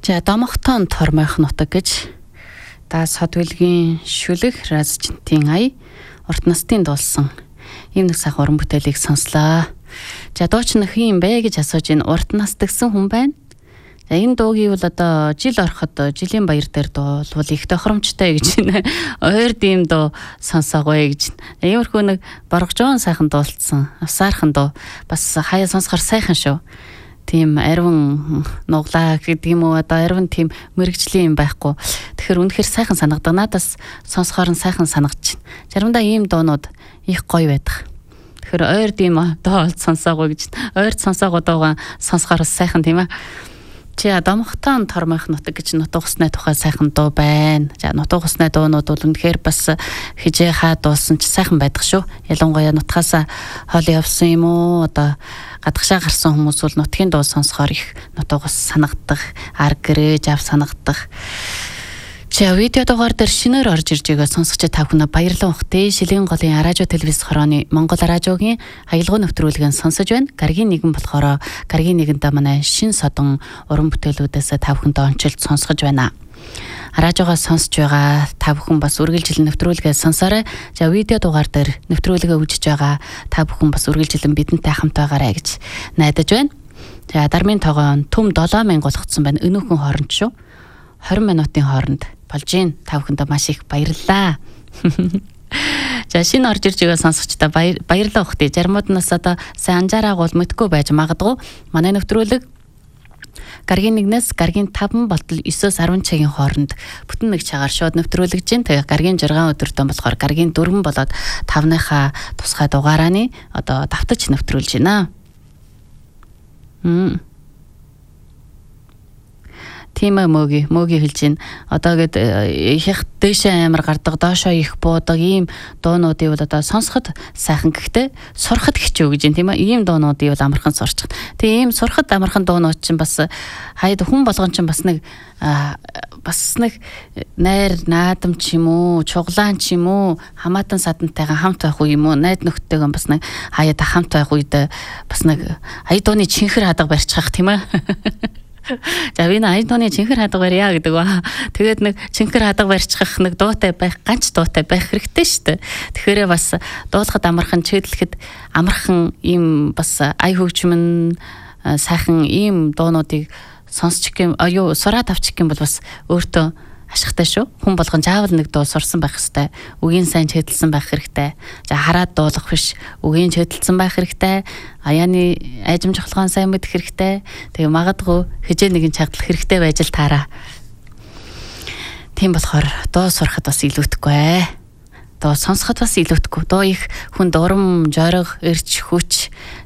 За домогтон тормойх нутаг гэж Даас Хотвилгийн шүлэг Разжинтийн ая урт настын дуулсан ийм нэг сах уран бүтээлийг сонслоо. За дууч нөх юм бэ гэж асууж энэ урт настгсан хүн байна. За энэ дуугийг бол одоо жил ороход жилийн баяр дээр дуулвал их тохиромжтой гэж байна. Ойр дийм дуу сонсоогоё гэж. Иймэрхүү нэг боргожоон сайхан дуулцсан. Авсаархан дуу бас хаяа сонсохоор сайхан шүү. Тийм арвин нуглаа гэдэг юм уу одоо арвин тийм мэрэгжлийн юм байхгүй. Тэгэхээр үнэхээр сайхан санагдаг. Надаас сонсохоор нь сайхан санагдаж байна. Заримдаа ийм дуунууд их гоё байдаг. Тэгэхээр ойр дийм дуу сонсоогоо гэж. Ойрд сонсоогоо дуугаа сонсохоор сайхан тийм ээ. Чи домогтон тормойх нутаг гэж нутаг усны тухай сайхан дуу байна. За нутаг усны дуунууд бол үнэхээр бас хижээ хаа дуусан ч сайхан байдаг шүү. Ялангуяа нутгаас хоол явсан юм уу одоо гадагшаа гарсан хүмүүс бол нутгийн дуу сонсохоор их нутаг ус санагдах, арг гэрэж ав санагдах. Чи видео дугаар дээр шинээр орж ирж байгаа сонсогч та бүхэн баярлалаа ухтээ. Шилийн голын радио телевиз хорооны Монгол радиогийн аялал нэвтрүүлгийг сонсож байна. Гаргийн нэгэн болохоор гаргийн нэгэнтээ манай шин содон уран бүтээлүүдээс та бүхэндээ онцолж сонсгож байна. Радиогоо сонсож байгаа та бүхэн бас үргэлжлэн нэвтрүүлгээ сонсоорой. За видео дугаар дээр нэвтрүүлгээ үзэж байгаа та бүхэн бас үргэлжлэн бидэнтэй хамт байгаарай гэж найдаж байна. За дармын тоогоо төм 7000 болгоцсон байна. Өнөөхөн хооронд шүү. 20 минутын хооронд болж гин та бүхэндээ маш их баярлалаа. За шинэ орж ирж байгаа сонсогчдаа баярлалаа ухтээ. Жармууднаас одоо сайн анжаарааг бол мэдгүй байж магадгүй. Манай нэвтрүүлэг гаргийн 1-ээс гаргийн 5 болтол 9-өөс 10 цагийн хооронд бүтэн нэг цагаар шууд нэвтрүүлэгж гин. Тэгээ гаргийн 6 өдөртөө болохоор гаргийн 4 болоод 5-ныхаа тусгай дугаарааны одоо давтаж нэвтрүүлж байна. Тийм мөгийн хэлж байна. Одоо гээд их дэшээ амар гардаг, доошоо их буудаг ийм дуунуудыг бол одоо сонсоход сайхан гэхдээ сурахад хэцүү гэж юм тийм ээ. Ийм дуунуудыг бол амархан сурчих. Тэгээ ийм сурахад амархан дуунууд чинь бас хаяад хүн болгон чинь бас нэг найр наадам ч юм уу, чуглаан ч юм уу, хамаатан садантайгаа хамт байх уу юм уу, найд нөхдөйгөө бас нэг хаяад хамт байх үед бас нэг ая дууны чихэр хадаг барьчих тийм ээ. За би ая дууны чихэр хадаг барья гэдэг ба. Тэгээд нэг чихэр хадаг барьчих нэг дуутай байх, ганц дуутай байх хэрэгтэй шүү дээ. Тэгэхээр бас дуулахад амархан, чиглэхэд амархан ийм бас ая хөгжмөн сайхан ийм дуунуудыг сонсчих юм сураад авчих юм бол бас өөртөө ашигтай шүү. Хүн болгон заавал нэг дуу сурсан байх хэрэгтэй. Үгийн сайн чэдэлсэн байх хэрэгтэй. За хараад дуулах биш. Үгийн чэдэлсэн байх хэрэгтэй. Аяаны айжим жохлогоон сайн мэдэх хэрэгтэй. Тэгээ магадгүй хижээ нэгэн чагдал хэрэгтэй байж л таараа. Тийм болохоор дуу сурахад бас илүүтэхгүй. Дуу сонсоход бас илүүтэхгүй. Дуу их хүнд урам, жориг, эрч, хүч